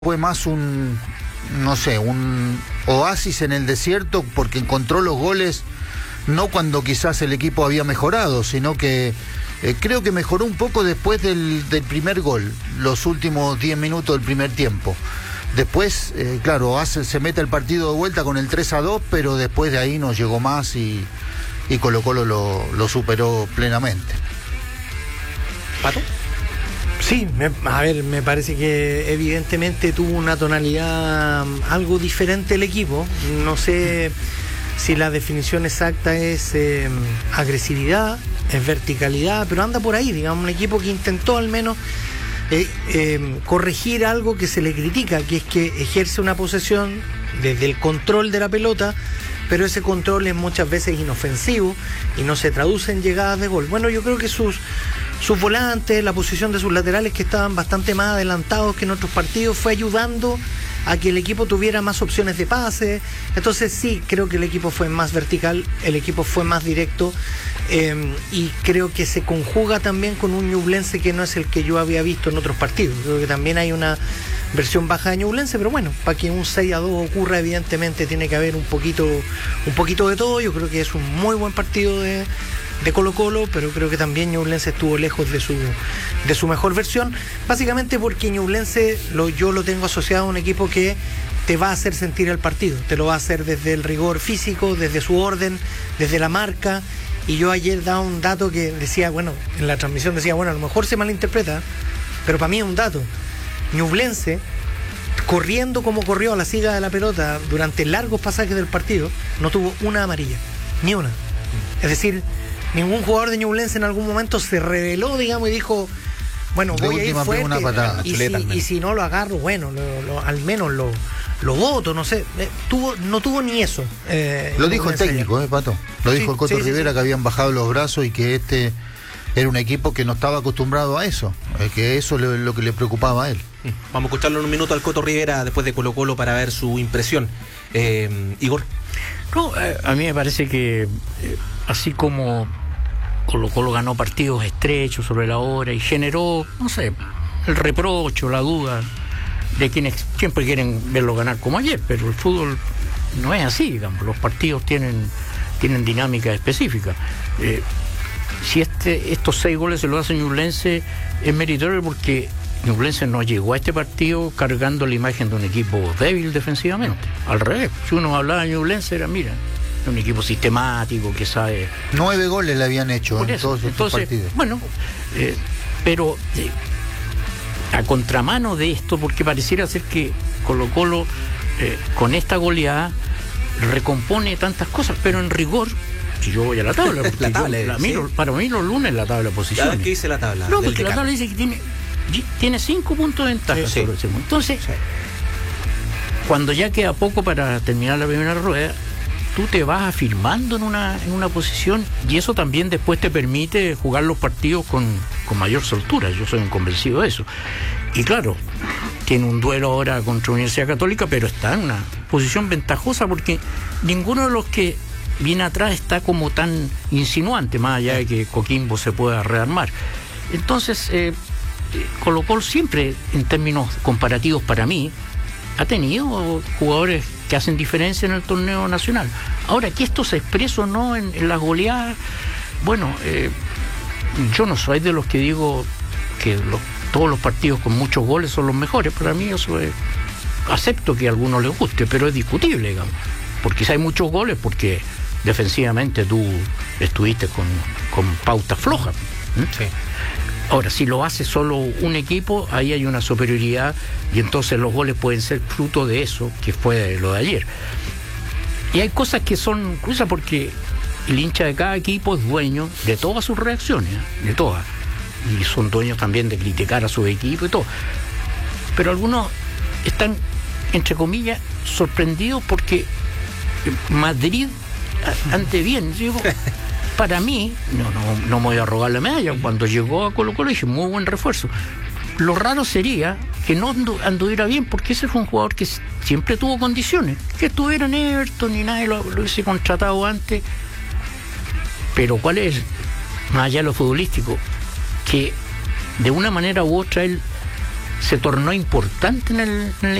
fue más un, no sé, un oasis en el desierto porque encontró los goles no cuando quizás el equipo había mejorado, sino que creo que mejoró un poco después del primer gol, los últimos 10 minutos del primer tiempo. Después, claro, se mete el partido de vuelta con el 3-2, pero después de ahí no llegó más y Colo-Colo lo superó plenamente. ¿Pato? Sí, me parece que evidentemente tuvo una tonalidad algo diferente el equipo. No sé si la definición exacta es agresividad, es verticalidad, pero anda por ahí, digamos, un equipo que intentó al menos corregir algo que se le critica, que es que ejerce una posesión desde el control de la pelota, pero ese control es muchas veces inofensivo y no se traduce en llegadas de gol. Bueno, yo creo que sus volantes, la posición de sus laterales, que estaban bastante más adelantados que en otros partidos, fue ayudando a que el equipo tuviera más opciones de pase. Entonces sí, creo que el equipo fue más vertical, el equipo fue más directo, y creo que se conjuga también con un Ñublense que no es el que yo había visto en otros partidos. Creo que también hay una versión baja de Ñublense, pero bueno, para que un 6-2 ocurra, evidentemente tiene que haber un poquito de todo. Yo creo que es un muy buen partido de Colo-Colo, pero creo que también Ñublense estuvo lejos de su mejor versión, básicamente porque Ñublense yo lo tengo asociado a un equipo que te va a hacer sentir el partido, te lo va a hacer desde el rigor físico, desde su orden, desde la marca. Y yo ayer daba un dato que decía, bueno, en la transmisión decía, bueno, a lo mejor se malinterpreta, pero para mí es un dato. Ñublense, corriendo como corrió a la siga de la pelota durante largos pasajes del partido, no tuvo una amarilla, ni una. Es decir, ningún jugador de Ñublense en algún momento se rebeló, digamos, y dijo, bueno, voy a ir fuerte, una patada, y si no lo agarro, bueno, al menos lo voto, no sé. No tuvo ni eso. Lo dijo el técnico, Pato. Lo dijo el Coto Rivera, sí. Que habían bajado los brazos y que este era un equipo que no estaba acostumbrado a eso, que eso es lo que le preocupaba a él. Vamos a escucharlo en un minuto al Coto Rivera después de Colo-Colo para ver su impresión. Igor. No, a mí me parece que así como Colo-Colo ganó partidos estrechos sobre la hora y generó, no sé, el reproche o la duda de quienes siempre quieren verlo ganar como ayer, pero el fútbol no es así, digamos, los partidos tienen dinámica específica. Si estos 6 goles se lo hace Ñublense, es meritorio porque Ñublense no llegó a este partido cargando la imagen de un equipo débil defensivamente. Al revés, si uno hablaba de Ñublense era, mira, un equipo sistemático que sabe. 9 goles le habían hecho en todos estos partidos. Bueno, pero a contramano de esto, porque pareciera ser que Colo-Colo con esta goleada recompone tantas cosas, pero en rigor, si yo voy a la tabla, para mí los lunes la tabla de posiciones. ¿Qué dice la tabla? No, porque la tabla dice que tiene 5 puntos de ventaja sobre el segundo. Entonces, cuando ya queda poco para terminar la primera rueda, tú te vas afirmando en una posición, y eso también después te permite jugar los partidos con mayor soltura. Yo soy un convencido de eso. Y claro, tiene un duelo ahora contra Universidad Católica, pero está en una posición ventajosa porque ninguno de los que viene atrás está como tan insinuante, más allá de que Coquimbo se pueda rearmar. Entonces, Colo-Colo siempre, en términos comparativos para mí, ha tenido jugadores que hacen diferencia en el torneo nacional. Ahora, que esto se expresa o no en las goleadas, bueno, yo no soy de los que digo que todos los partidos con muchos goles son los mejores. Para mí eso es, acepto que a algunos les guste, pero es discutible, digamos, porque si hay muchos goles, porque defensivamente tú estuviste con pautas flojas. Sí. Ahora, si lo hace solo un equipo, ahí hay una superioridad y entonces los goles pueden ser fruto de eso, que fue lo de ayer. Y hay cosas que son cruzadas porque el hincha de cada equipo es dueño de todas sus reacciones, de todas. Y son dueños también de criticar a su equipo y todo. Pero algunos están, entre comillas, sorprendidos porque Madrid ante bien, digo. Para mí, no me voy a robar la medalla. Cuando llegó a Colo-Colo dije, muy buen refuerzo. Lo raro sería que no anduviera bien, porque ese fue un jugador que siempre tuvo condiciones. Que estuviera en Everton y nadie lo hubiese contratado antes. Pero ¿cuál es? Más allá de lo futbolístico, que de una manera u otra él se tornó importante en el